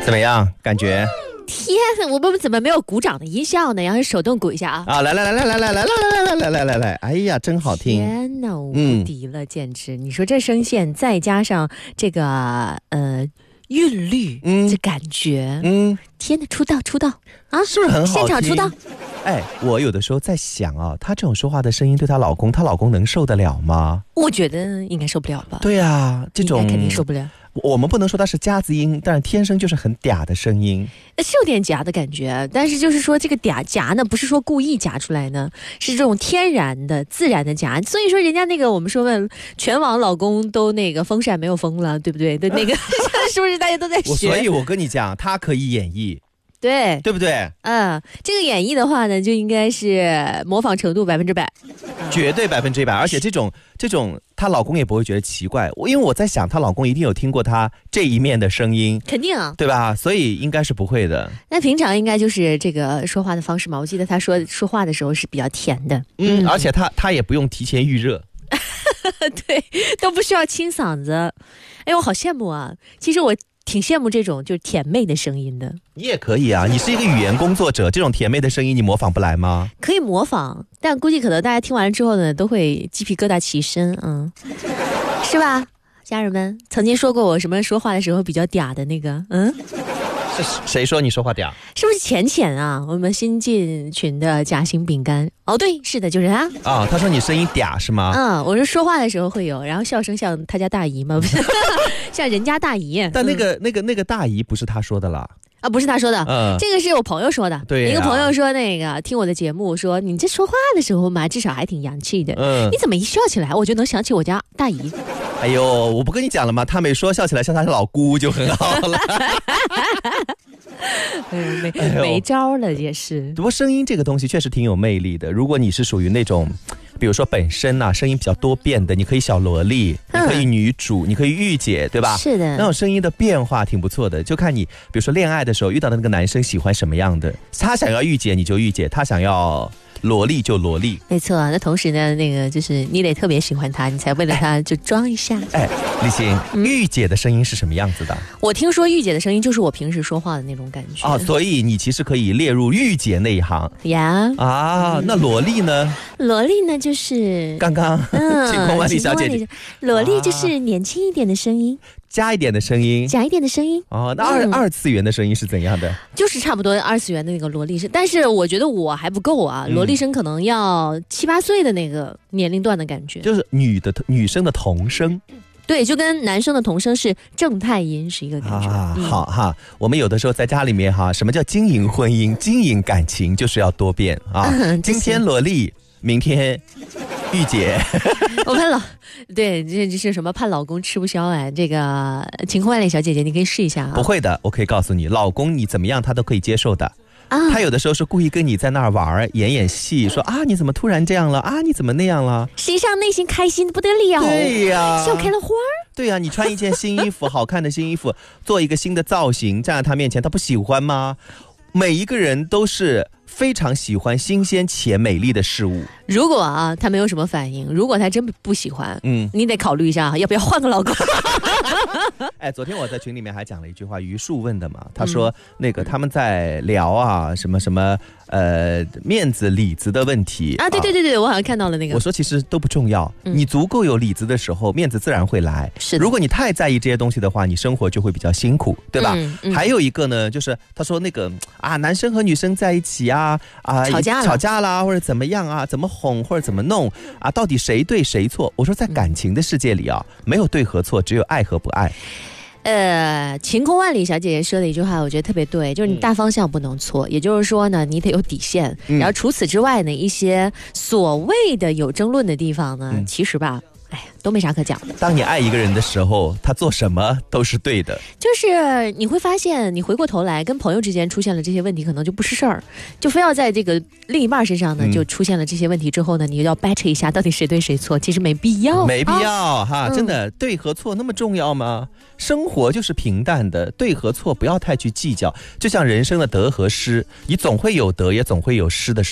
怎么样？感觉？ 天，我们怎么没有鼓掌的音效呢？然后手动鼓一下啊！ 啊，来，哎呀，真好听！ 天哪，无敌了，简直！你说这声线再加上这个韵律，这感觉，天哪，出道啊， 是不是很好听？ 现场出道。 哎，我有的时候在想啊，她这种说话的声音对她老公能受得了吗？ 我觉得应该受不了吧。 对啊，这种应该肯定受不了。 我们不能说它是夹子音，但是天生就是很嗲的声音， 是有点夹的感觉。但是就是说这个夹呢，不是说故意夹出来呢，是这种天然的自然的夹。所以说人家那个我们说问全网老公都那个风扇没有风了，对不对？的那个是不是大家都在学？ 所以我跟你讲，他可以演绎。 对不对？ 这个演绎的话呢，就应该是模仿程度100%， 绝对100%。而且这种她老公也不会觉得奇怪，因为我在想，她老公一定有听过她这一面的声音， 肯定啊， 对吧？所以应该是不会的。 那平常应该就是这个说话的方式嘛。我记得她说话的时候是比较甜的， 而且她也不用提前预热， 对，都不需要清嗓子。哎，我好羡慕啊！其实我挺羡慕这种就是甜妹的声音的。 你也可以啊，你是一个语言工作者，这种甜妹的声音你模仿不来吗？ 可以模仿，但估计可能大家听完了之后呢，都会鸡皮疙瘩起身，是吧？家人们曾经说过我什么说话的时候比较嗲的那个， 是谁说你说话嗲？ 是不是浅啊？我们新进群的夹心饼干。哦，对，是的，就是他。 他说你声音嗲是吗？ 我说话的时候会有，然后笑声像他家大姨嘛，不是像人家大姨。 但那个大姨不是他说的啦。 不是他说的，这个是我朋友说的。 对， 一个朋友说那个听我的节目说你这说话的时候嘛，至少还挺洋气的。你怎么一笑起来，我就能想起我家大姨。 哎呦，我不跟你讲了吗？他没说笑起来像他老姑就很好了。 没招了也是。 不过声音这个东西确实挺有魅力的。如果你是属于那种比如说本身声音比较多变的，你可以小萝莉，你可以女主，你可以御姐，对吧？ 是的， 那种声音的变化挺不错的。就看你比如说恋爱的时候遇到的那个男生喜欢什么样的，他想要御姐你就御姐，他想要萝莉就萝莉。 没错，那同时呢，那个就是你得特别喜欢他，你才为了他就装一下。 立新，御姐的声音是什么样子的？ 我听说御姐的声音就是我平时说话的那种感觉所以你其实可以列入御姐那一行呀。 那萝莉呢？ 萝莉呢就是刚刚晴空万里小姐姐， 萝莉就是年轻一点的声音， 加一点的声音，那二次元的声音是怎样的？ 就是差不多二次元的那个萝莉声，但是我觉得我还不够啊，萝莉声可能要7、8岁的那个年龄段的感觉， 就是女生的童声。 对，就跟男生的童声是正太音是一个感觉。 好哈，我们有的时候在家里面什么叫经营婚姻、经营感情，就是要多变啊。今天萝莉，明天御姐。 我看对，这是什么盼老公吃不消这个晴空万里小姐姐，你可以试一下啊。 不会的，我可以告诉你，老公你怎么样他都可以接受的。他有的时候是故意跟你在那儿玩演戏，说你怎么突然这样了你怎么那样了， 实际上内心开心的不得了。 对呀， 笑开了花。 对呀，你穿一件新衣服好看的新衣服，做一个新的造型，站在他面前他不喜欢吗？每一个人都是非常喜欢新鲜且美丽的事物。 如果他没有什么反应，如果他真不喜欢，你得考虑一下要不要换个老公。 昨天我在群里面还讲了一句话，于树问的嘛，他说那个他们在聊什么什么面子里子的问题对，我好像看到了那个。 我说其实都不重要，你足够有里子的时候，面子自然会来。 是的， 如果你太在意这些东西的话，你生活就会比较辛苦，对吧？还有一个呢，就是他说那个男生和女生在一起吵架啦，或者怎么样怎么哄或者怎么弄到底谁对谁错？我说在感情的世界里没有对和错，只有爱和不爱。 晴空万里小姐姐说的一句话我觉得特别对，就是你大方向不能错，也就是说呢你得有底线，然后除此之外呢一些所谓的有争论的地方呢其实吧都没啥可讲的。 当你爱一个人的时候，他做什么都是对的。 就是你会发现，你回过头来跟朋友之间出现了这些问题，可能就不是事儿，就非要在这个另一半身上呢，就出现了这些问题之后呢，你要掰扯一下到底谁对谁错，其实没必要， 真的对和错那么重要吗？生活就是平淡的，对和错不要太去计较，就像人生的得和失，你总会有得，也总会有失的时候。